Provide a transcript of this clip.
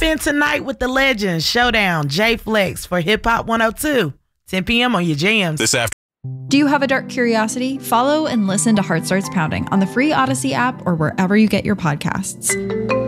in tonight with the legends. Showdown, J Flex for Hip Hop 102. 10 p.m. on your jams. Do you have a dark curiosity? Follow and listen to Heart Starts Pounding on the free Odyssey app or wherever you get your podcasts.